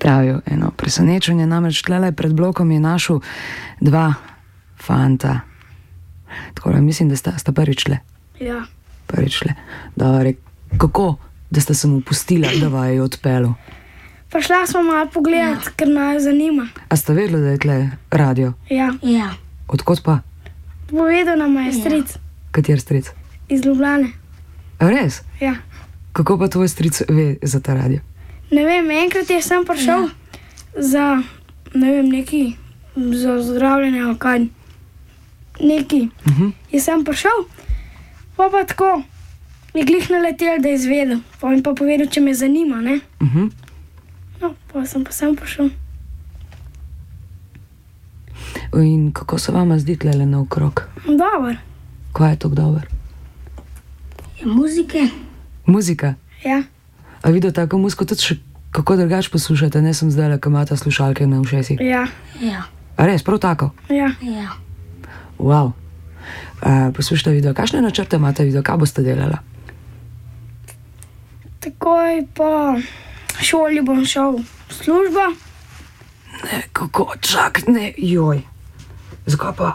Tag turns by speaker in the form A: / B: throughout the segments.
A: pravijo eno presenečenje, namreč tlele pred blokom je našel dva fanta. Tako da mislim, da sta prvič le.
B: Ja.
A: Prvič le. Dobre, kako, da sta se mu pustila, da vaju odpelu?
B: Prišla smo malo pogledat, ker naju zanima.
A: A sta vedela, da je tle radio?
B: Ja.
A: Odkot pa?
B: Povedal nam je stric
A: Kater stric?
B: iz Ljubljane.
A: A res?
B: Ja.
A: Kako pa tvoj stric ve za ta radio?
B: Ne vem, enkrat je sem prišel za, ne vem, neki, za zdravljenje ali kaj. Neki. Je sem prišel, pa tako je glih naletel, da je izvedel. Pa mi pa povedal, če me zanima, ne? No, pa sem prišel.
A: In kako se vama zdi tlele naokrog?
B: Dobar.
A: Kaj je tako dober?
C: Muzike.
A: Muzika?
B: Ja.
A: A videl tako muziko tudi še kako drugače poslušate? Ne sem zdajle, ko imate slušalke na ušesih.
B: Ja.
A: A res, prav tako?
B: Ja.
A: Wow. Poslušajte video, kakšne načrte imate video, kaj boste delala?
B: Takoj po šoli bom šel v službo.
A: Ne, kako, čak, ne, joj. Zakaj pa?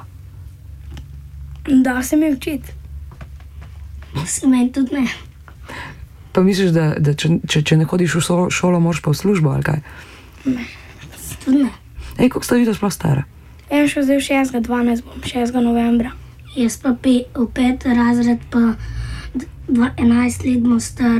B: Da se mi učiti.
C: Se meni tudi ne.
A: Pa misliš, da če ne hodiš v šolo, moraš pa v službo, ali kaj?
B: Ne.
C: Tudi ne.
A: Ej, koliko sta video sploh stara?
B: En šel zdaj v 6.12. bom, 6. novembra.
C: Jaz pa v 5. razred pa 11 let bom star.